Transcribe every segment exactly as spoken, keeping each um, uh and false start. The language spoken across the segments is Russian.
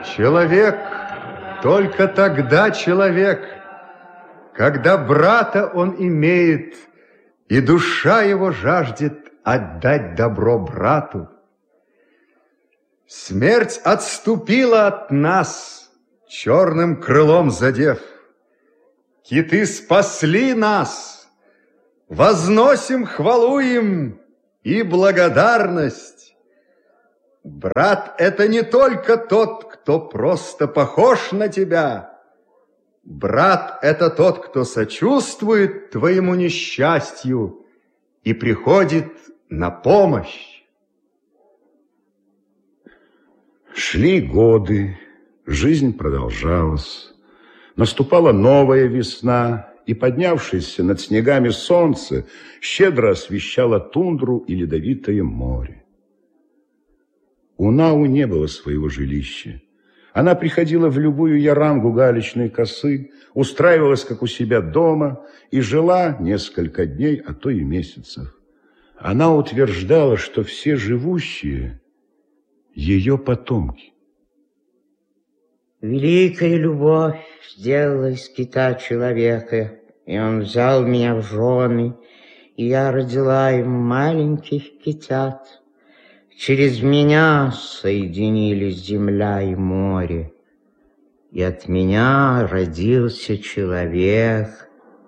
Человек только тогда человек, когда брата он имеет, и душа его жаждет отдать добро брату. Смерть отступила от нас, черным крылом задев. Киты спасли нас, возносим хвалу им и благодарность. Брат — это не только тот, кто просто похож на тебя. Брат — это тот, кто сочувствует твоему несчастью и приходит на помощь. Шли годы, жизнь продолжалась. Наступала новая весна, и поднявшееся над снегами солнце щедро освещало тундру и ледовитое море. У Нау не было своего жилища. Она приходила в любую ярангу галечной косы, устраивалась, как у себя дома, и жила несколько дней, а то и месяцев. Она утверждала, что все живущие — ее потомки. Великая любовь сделала из кита человека, и он взял меня в жены, и я родила им маленьких китят. Через меня соединились земля и море, и от меня родился человек.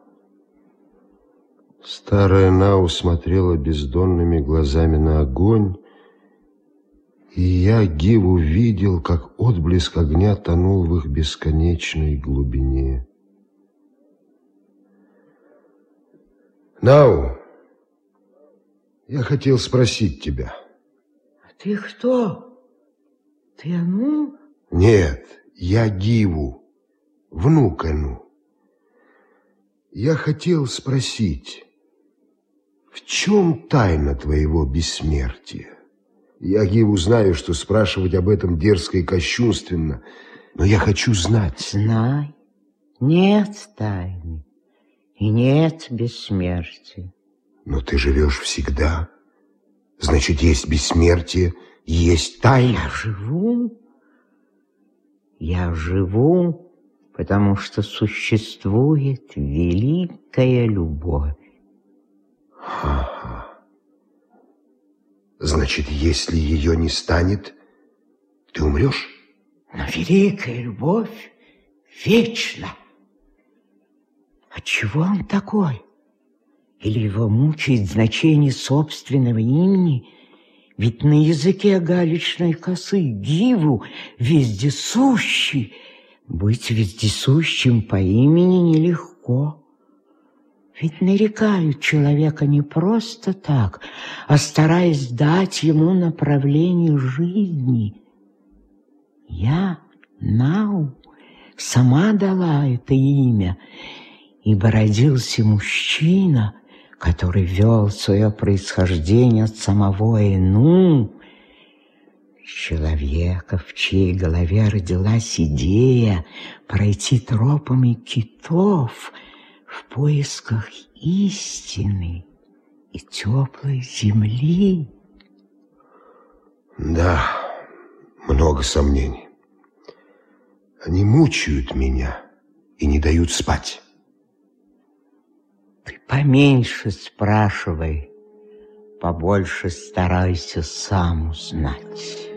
Старая Нау смотрела бездонными глазами на огонь, и я, Гиву, видел, как отблеск огня тонул в их бесконечной глубине. Нау, я хотел спросить тебя. Ты кто? Ты Ану? Нет, я Гиву, внук Ану. Я хотел спросить, в чем тайна твоего бессмертия? Я, Гиву, знаю, что спрашивать об этом дерзко и кощунственно, но я хочу знать. Знай, нет тайны и нет бессмертия. Но ты живешь всегда. Значит, есть бессмертие, есть тайна. Я живу. Я живу, потому что существует великая любовь. Ага. Значит, если ее не станет, ты умрешь? Но великая любовь вечна. Отчего он такой? Или его мучает значение собственного имени? Ведь на языке галечной косы Гиву вездесущий. Быть вездесущим по имени нелегко. Ведь нарекают человека не просто так, а стараясь дать ему направление жизни. Я, Нау, сама дала это имя, ибо родился мужчина, который вел свое происхождение от самого Эну, человека, в чьей голове родилась идея пройти тропами китов в поисках истины и теплой земли. Да, много сомнений. Они мучают меня и не дают спать. Ты поменьше спрашивай, побольше старайся сам узнать.